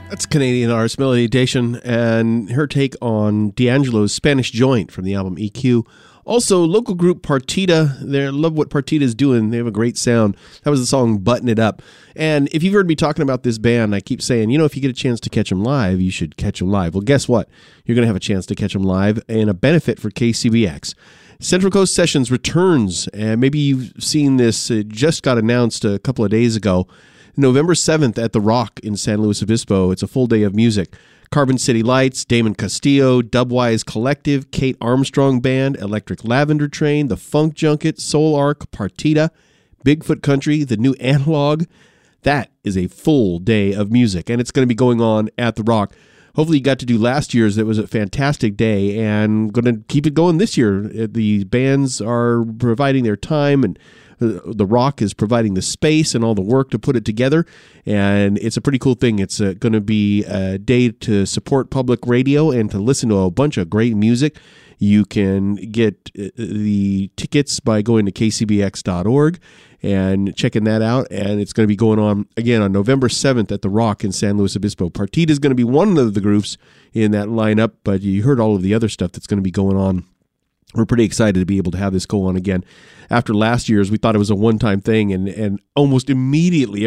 That's Canadian artist Melody Dation and her take on D'Angelo's Spanish Joint from the album EQ. Also, local group Partita. They love what Partita's doing. They have a great sound. That was the song Button It Up. And if you've heard me talking about this band, I keep saying, if you get a chance to catch them live, you should catch them live. Well, guess what? You're going to have a chance to catch them live in a benefit for KCBX. Central Coast Sessions returns, and maybe you've seen this. It just got announced a couple of days ago. November 7th at The Rock in San Luis Obispo. It's a full day of music. Carbon City Lights, Damon Castillo, Dubwise Collective, Kate Armstrong Band, Electric Lavender Train, The Funk Junket, Soul Arc, Partita, Bigfoot Country, The New Analog. That is a full day of music, and it's going to be going on at The Rock. Hopefully you got to do last year's. It was a fantastic day, and going to keep it going this year. The bands are providing their time, and The Rock is providing the space and all the work to put it together, and it's a pretty cool thing. It's going to be a day to support public radio and to listen to a bunch of great music. You can get the tickets by going to kcbx.org and checking that out, and it's going to be going on, again, on November 7th at The Rock in San Luis Obispo. Partita is going to be one of the groups in that lineup, but you heard all of the other stuff that's going to be going on. We're pretty excited to be able to have this go on again. After last year's, we thought it was a one-time thing, and almost immediately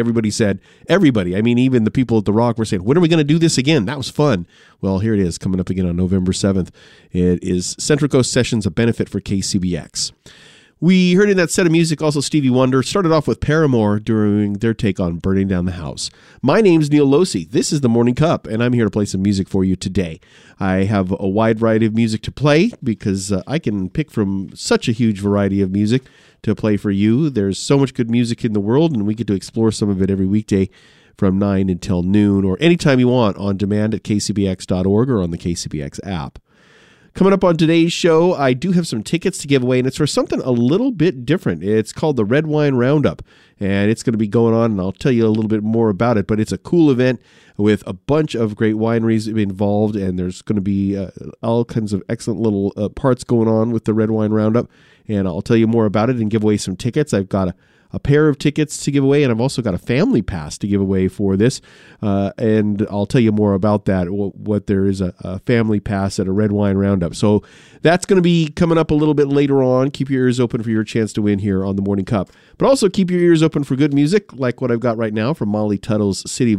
even the people at The Rock were saying, when are we going to do this again? That was fun. Well, here it is, coming up again on November 7th. It is Central Coast Sessions, a benefit for KCBX. We heard in that set of music also Stevie Wonder. Started off with Paramore during their take on Burning Down the House. My name's Neil Losey. This is the Morning Cup, and I'm here to play some music for you today. I have a wide variety of music to play because I can pick from such a huge variety of music to play for you. There's so much good music in the world, and we get to explore some of it every weekday from 9 until noon or anytime you want on demand at kcbx.org or on the KCBX app. Coming up on today's show, I do have some tickets to give away, and it's for something a little bit different. It's called the Red Wine Roundup, and it's going to be going on, and I'll tell you a little bit more about it, but it's a cool event with a bunch of great wineries involved, and there's going to be all kinds of excellent little parts going on with the Red Wine Roundup, and I'll tell you more about it and give away some tickets. I've got a pair of tickets to give away, and I've also got a family pass to give away for this, and I'll tell you more about that, what there is a family pass at a Red Wine Roundup. So that's going to be coming up a little bit later on. Keep your ears open for your chance to win here on the Morning Cup. But also keep your ears open for good music, like what I've got right now from Molly Tuttle's City